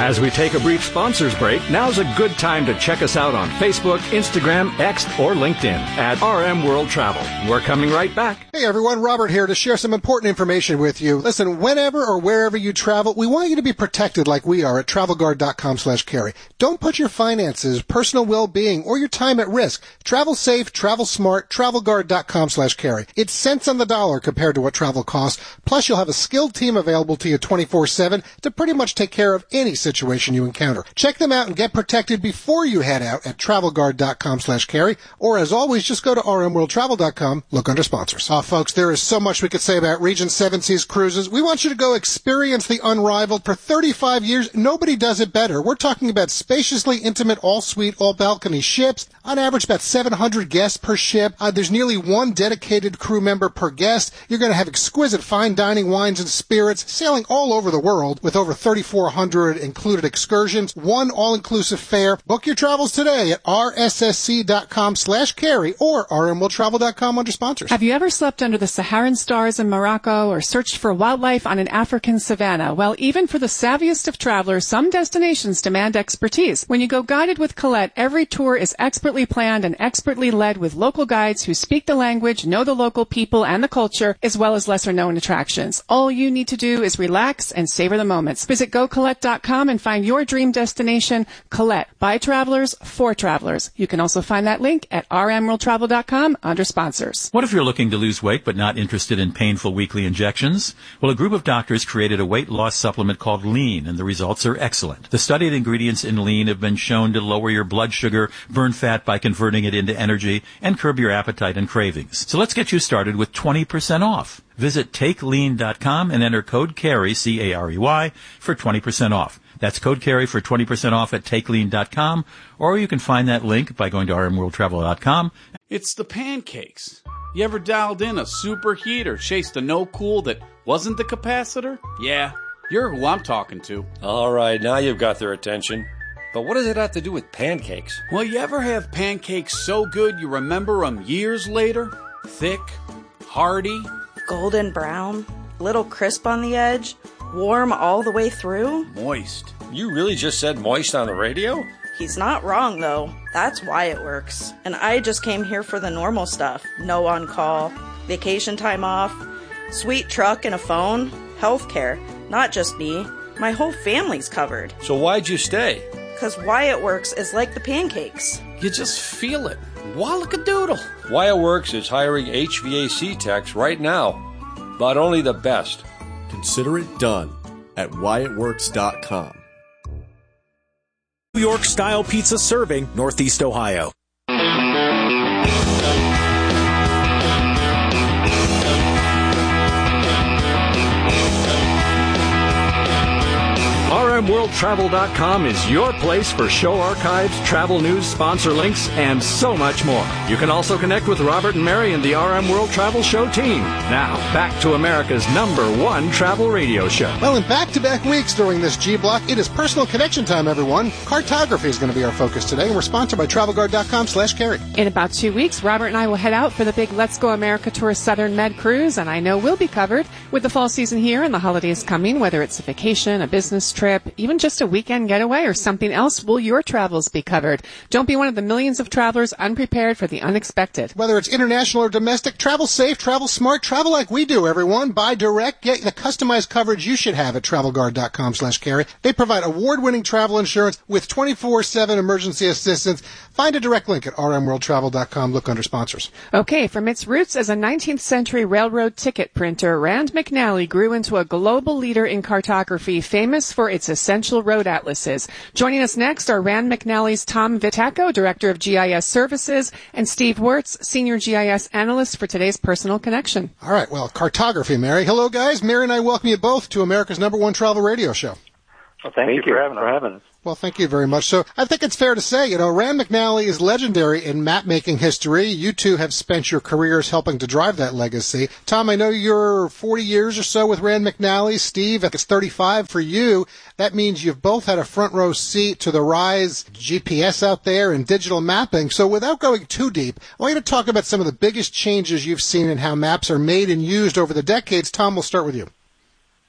As we take a brief sponsors break, now's a good time to check us out on Facebook, Instagram, X, or LinkedIn at RM World Travel. We're coming right back. Hey everyone, Robert here to share some important information with you. Listen, whenever or wherever you travel, we want you to be protected like we are at TravelGuard.com/carry. Don't put your finances, personal well-being, or your time at risk. Travel safe, travel smart, TravelGuard.com/carry. It's cents on the dollar compared to what travel costs. Plus, you'll have a skilled team available to you 24/7 to pretty much take care of any situation you encounter. Check them out and get protected before you head out at TravelGuard.com/carry. Or as always, just go to rmworldtravel.com, look under sponsors. Folks, there is so much we could say about Regent Seven Seas Cruises. We want you to go experience the unrivaled. For 35 years, nobody does it better. We're talking about spaciously intimate, all-suite, all-balcony ships. On average, about 700 guests per ship. There's nearly one dedicated crew member per guest. You're going to have exquisite fine dining, wines, and spirits, sailing all over the world with over 3,400 included excursions, one all-inclusive fare. Book your travels today at rssc.com/carry or rmworldtravel.com under sponsors. Have you ever slept under the Saharan stars in Morocco or searched for wildlife on an African savanna? Well, even for the savviest of travelers, some destinations demand expertise. When you go guided with Colette, every tour is expertly planned and expertly led with local guides who speak the language, know the local people and the culture, as well as lesser-known attractions. All you need to do is relax and savor the moments. Visit GoColette.com and find your dream destination, Colette, by travelers, for travelers. You can also find that link at rmworldtravel.com under sponsors. What if you're looking to lose weight but not interested in painful weekly injections? Well, a group of doctors created a weight loss supplement called Lean, and the results are excellent. The studied ingredients in Lean have been shown to lower your blood sugar, burn fat by converting it into energy, and curb your appetite and cravings. So let's get you started with 20% off. Visit TakeLean.com and enter code CARRY, C-A-R-E-Y, for 20% off. That's code CARRY for 20% off at TakeLean.com, or you can find that link by going to rmworldtravel.com. It's the pancakes. You ever dialed in a superheat or chased a no-cool that wasn't the capacitor? Yeah, you're who I'm talking to. All right, now you've got their attention. But what does it have to do with pancakes? Well, you ever have pancakes so good you remember them years later? Thick, hearty, golden brown, little crisp on the edge, warm all the way through. Moist. You really just said moist on the radio? He's not wrong, though. That's why it works. And I just came here for the normal stuff. No on-call, vacation time off, sweet truck and a phone, healthcare. Not just me. My whole family's covered. So why'd you stay? Because Wyatt Works is like the pancakes. You just feel it. Wallakadoodle. Wyatt Works is hiring HVAC techs right now, but only the best. Consider it done at WyattWorks.com. New York-style pizza serving Northeast Ohio. RMWorldTravel.com is your place for show archives, travel news, sponsor links, and so much more. You can also connect with Robert and Mary and the RM World Travel Show team. Now, back to America's #1 travel radio show. Well, in back-to-back weeks during this G-Block, it is personal connection time, everyone. Cartography is going to be our focus today, and we're sponsored by TravelGuard.com/carry. In about 2 weeks, Robert and I will head out for the big Let's Go America Tour Southern Med Cruise, and I know we'll be covered with the fall season here and the holidays coming, whether it's a vacation, a business trip, even just a weekend getaway or something else. Will your travels be covered? Don't be one of the millions of travelers unprepared for the unexpected. Whether it's international or domestic, travel safe, travel smart, travel like we do, everyone. Buy direct. Get the customized coverage you should have at TravelGuard.com/carry. They provide award-winning travel insurance with 24/7 emergency assistance. Find a direct link at rmworldtravel.com. Look under sponsors. Okay, from its roots as a 19th century railroad ticket printer, Rand McNally grew into a global leader in cartography, famous for its essential road atlases. Joining us next are Rand McNally's Tom Vitacco, Director of GIS Services, and Steve Wirtz, Senior GIS Analyst for today's Personal Connection. All right, well, cartography, Mary. Hello, guys. Mary and I welcome you both to America's #1 travel radio show. Well, thank you for having us. Well, thank you very much. So I think it's fair to say, Rand McNally is legendary in map-making history. You two have spent your careers helping to drive that legacy. Tom, I know you're 40 years or so with Rand McNally. Steve, it's 35 for you. That means you've both had a front-row seat to the rise of GPS out there and digital mapping. So without going too deep, I want you to talk about some of the biggest changes you've seen in how maps are made and used over the decades. Tom, we'll start with you.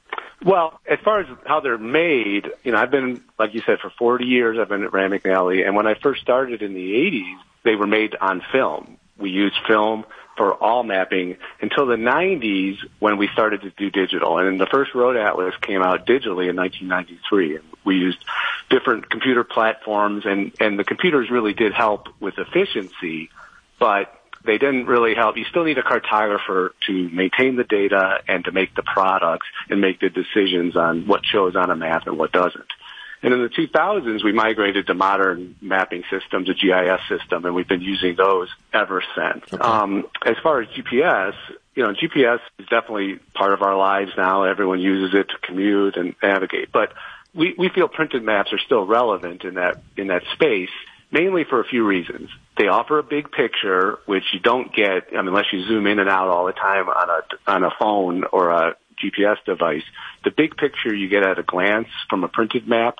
Well, as far as how they're made, I've been, like you said, for 40 years, I've been at Rand McNally, and when I first started in the 80s, they were made on film. We used film for all mapping until the 90s when we started to do digital. And then the first Road Atlas came out digitally in 1993. And we used different computer platforms, and the computers really did help with efficiency, but they didn't really help. You still need a cartographer to maintain the data and to make the products and make the decisions on what shows on a map and what doesn't. And in the 2000s, we migrated to modern mapping systems, a GIS system, and we've been using those ever since. Okay. As far as GPS, GPS is definitely part of our lives now. Everyone uses it to commute and navigate. But we feel printed maps are still relevant in that space, mainly for a few reasons. They offer a big picture, which you don't get unless you zoom in and out all the time on a phone or a GPS device. The big picture you get at a glance from a printed map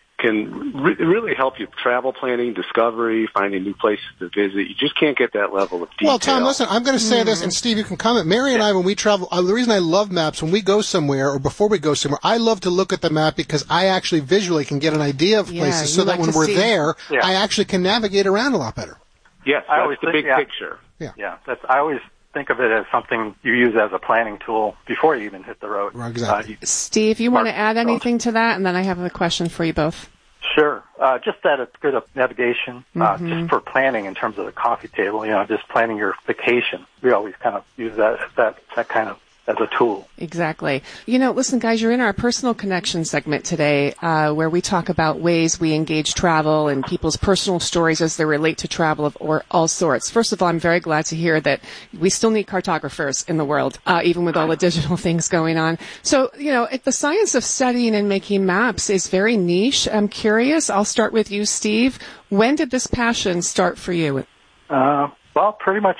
can really help you travel planning, discovery, finding new places to visit. You just can't get that level of detail. Well, Tom, listen, I'm going to say this, and Steve, you can comment. Mary and I, when we travel, the reason I love maps, when we go somewhere or before we go somewhere, I love to look at the map because I actually visually can get an idea of places so that when we're there, I actually can navigate around a lot better. Yes, that's the big picture. Yeah, I always think of it as something you use as a planning tool before you even hit the road. Right, exactly. Steve, you want to add anything to that? And then I have a question for you both. Sure. Just that it's good at navigation, just for planning in terms of the coffee table, just planning your vacation. We always kind of use that kind of as a tool. Exactly. Listen, guys, you're in our personal connection segment today, where we talk about ways we engage travel and people's personal stories as they relate to travel of all sorts. First of all, I'm very glad to hear that we still need cartographers in the world, even with all the digital things going on. So, the science of studying and making maps is very niche. I'm curious. I'll start with you, Steve. When did this passion start for you? Well, pretty much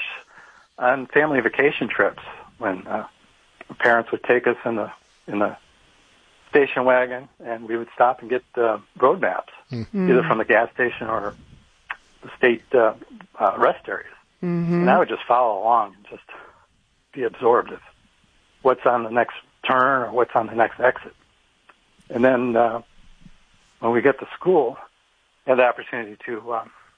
on family vacation trips when parents would take us in the station wagon, and we would stop and get road maps, either from the gas station or the state rest areas. And I would just follow along and just be absorbed of what's on the next turn or what's on the next exit. And then when we get to school, I had the opportunity to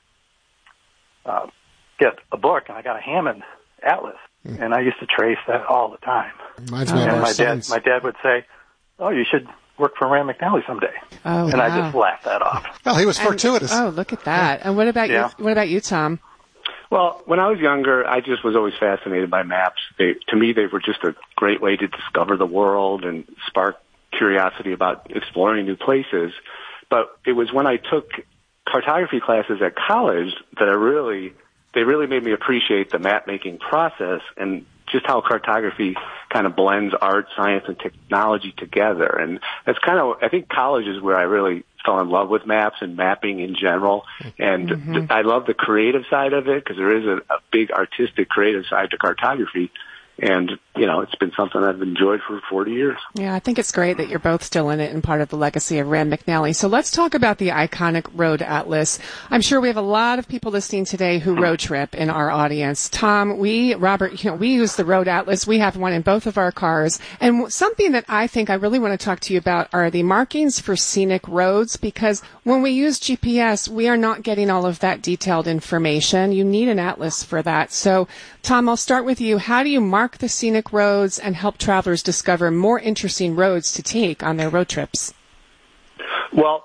get a book, and I got a Hammond Atlas. And I used to trace that all the time. Reminds me of our sons. My dad would say, "Oh, you should work for Rand McNally someday." Oh, and I just laughed that off. Well, he was fortuitous. Oh, look at that. And what about you? What about you, Tom? Well, when I was younger, I just was always fascinated by maps. To me, they were just a great way to discover the world and spark curiosity about exploring new places. But it was when I took cartography classes at college that they really made me appreciate the map-making process and just how cartography kind of blends art, science, and technology together. And that's I think college is where I really fell in love with maps and mapping in general. And I love the creative side of it because there is a big artistic, creative side to cartography. And, it's been something I've enjoyed for 40 years. Yeah, I think it's great that you're both still in it and part of the legacy of Rand McNally. So let's talk about the iconic Road Atlas. I'm sure we have a lot of people listening today who road trip in our audience. Tom, Robert, we use the Road Atlas. We have one in both of our cars. And something that I think I really want to talk to you about are the markings for scenic roads, because when we use GPS, we are not getting all of that detailed information. You need an atlas for that. So, Tom, I'll start with you. How do you mark the scenic roads and help travelers discover more interesting roads to take on their road trips? Well,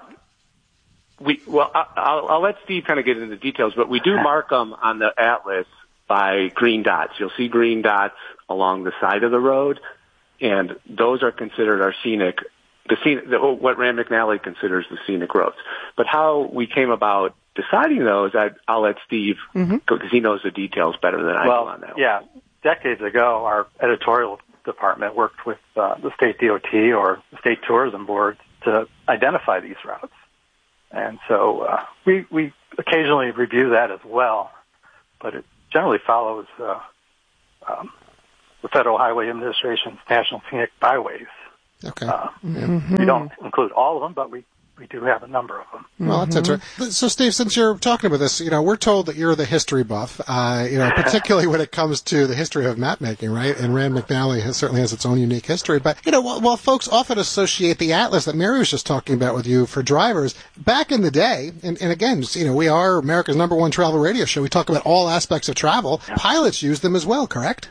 I'll let Steve kind of get into the details, but we do mark them on the atlas by green dots. You'll see green dots along the side of the road, and those are considered our what Rand McNally considers the scenic roads. But how we came about deciding those, I'll let Steve, because he knows the details better than I do on that one. Yeah. Decades ago, our editorial department worked with the state DOT or the state tourism board to identify these routes. And so we occasionally review that as well, but it generally follows the Federal Highway Administration's National Scenic Byways. Okay. We don't include all of them, but we we do have a number of them. Well, that's right. So, Steve, since you're talking about this, we're told that you're the history buff, particularly when it comes to the history of map making, right? And Rand McNally certainly has its own unique history. But, while folks often associate the atlas that Mary was just talking about with you for drivers, back in the day, and again, we are America's #1 travel radio show. We talk about all aspects of travel. Yeah. Pilots use them as well, correct?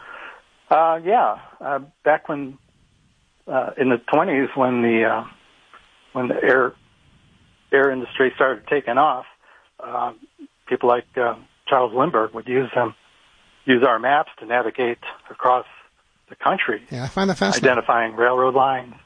Back when, in the 20s, when the air industry started taking off, people like Charles Lindbergh would use our maps to navigate across the country. Yeah, I find that fascinating. Identifying railroad lines,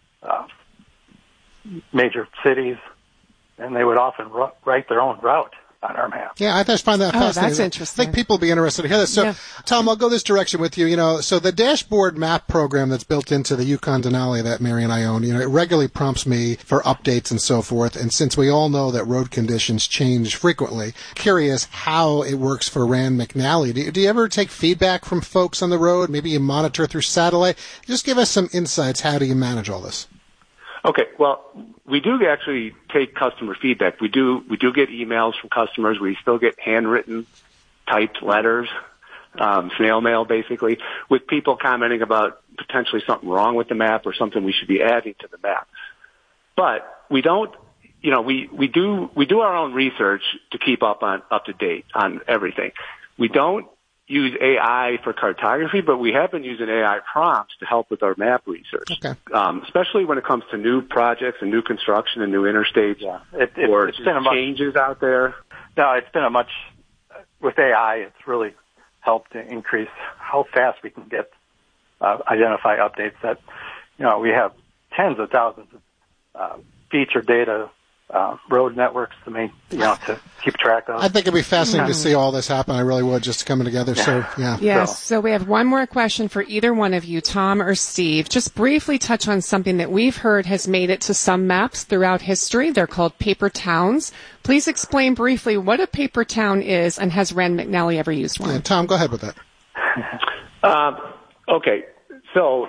major cities, and they would often write their own route on our map. Yeah, I just find that fascinating. That's interesting. I think people will be interested to hear this. So, yeah. Tom, I'll go this direction with you. So the dashboard map program that's built into the Yukon Denali that Mary and I own, it regularly prompts me for updates and so forth. And since we all know that road conditions change frequently, curious how it works for Rand McNally. Do you ever take feedback from folks on the road? Maybe you monitor through satellite? Just give us some insights. How do you manage all this? Okay, well, we do actually take customer feedback. We do get emails from customers. We still get handwritten, typed letters, snail mail, basically, with people commenting about potentially something wrong with the map or something we should be adding to the map. But we don't, we do our own research to keep up to date on everything. We don't use AI for cartography, but we have been using AI prompts to help with our map research, especially when it comes to new projects and new construction and new interstates or changes out there. No, it's been with AI, it's really helped to increase how fast we can get, identify updates that, we have tens of thousands of feature data, road networks to keep track of. I think it'd be fascinating to see all this happen. I really would, just coming together. So, yeah. Yes. So we have one more question for either one of you, Tom or Steve. Just briefly touch on something that we've heard has made it to some maps throughout history. They're called paper towns. Please explain briefly what a paper town is, and has Rand McNally ever used one? Yeah, Tom, go ahead with that. Okay. So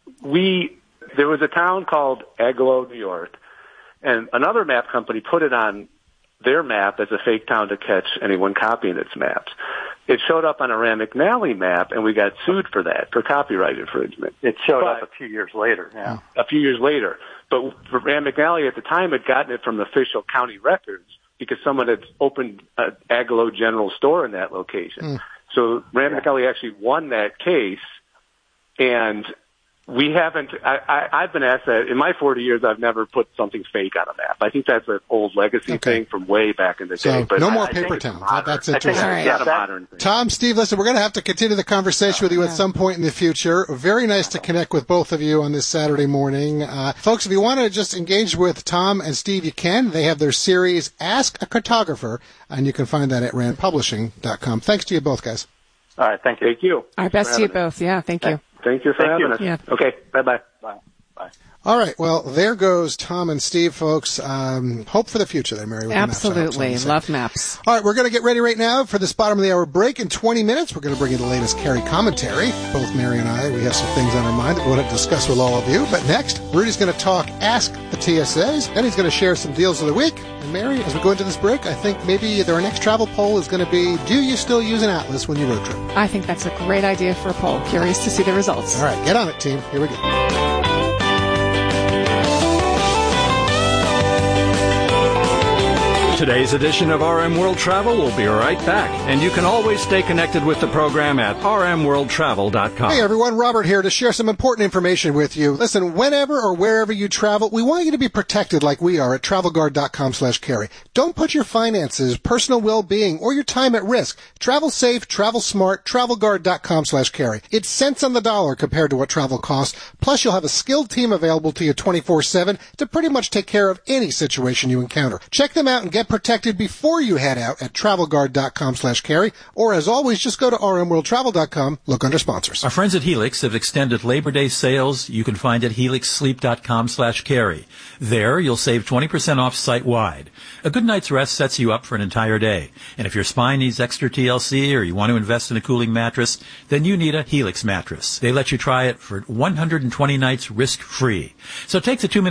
there was a town called Agloe, New York, and another map company put it on their map as a fake town to catch anyone copying its maps. It showed up on a Rand McNally map, and we got sued for that, for copyright infringement. It showed up a few years later, yeah. A few years later. But for Rand McNally at the time had gotten it from the official county records because someone had opened an Agloe General store in that location. So Rand McNally actually won that case, and we haven't, I've been asked that in my 40 years, I've never put something fake on a map. I think that's an old legacy thing from way back in the day. But no more paper towns. That's interesting. It's a modern thing. Tom, Steve, listen, we're going to have to continue the conversation with you at some point in the future. Very nice to connect with both of you on this Saturday morning. Folks, if you want to just engage with Tom and Steve, you can. They have their series, Ask a Cartographer, and you can find that at randpublishing.com. Thanks to you both, guys. All right, thank you. Thank you. Our best to you both. Yeah, thank you. Thank you for having us. Yeah. Okay, bye-bye. Bye. All right, well, there goes Tom and Steve, folks. Hope for the future there, Mary. With Absolutely. Love maps. All right, we're going to get ready right now for this bottom of the hour break. In 20 minutes, we're going to bring you the latest Carey commentary. Both Mary and I, we have some things on our mind that we want to discuss with all of you. But next, Rudy's going to talk Ask the TSAs. Then he's going to share some deals of the week. And Mary, as we go into this break, I think maybe our next travel poll is going to be, do you still use an atlas when you road trip? I think that's a great idea for a poll. Curious to see the results. All right, get on it, team. Here we go. Today's edition of RM World Travel will be right back, and you can always stay connected with the program at rmworldtravel.com. Hey everyone, Robert here to share some important information with you. Listen, whenever or wherever you travel, we want you to be protected like we are at travelguard.com/carry. Don't put your finances, personal well-being, or your time at risk. Travel safe, travel smart, travelguard.com/carry. It's cents on the dollar compared to what travel costs. Plus, you'll have a skilled team available to you 24/7 to pretty much take care of any situation you encounter. Check them out and get protected before you head out at travelguard.com/carry, or as always, just go to rmworldtravel.com, look under sponsors. Our friends at Helix have extended Labor Day sales you can find at helixsleep.com/carry. There, you'll save 20% off site-wide. A good night's rest sets you up for an entire day. And if your spine needs extra TLC or you want to invest in a cooling mattress, then you need a Helix mattress. They let you try it for 120 nights risk-free. So take the 2-minute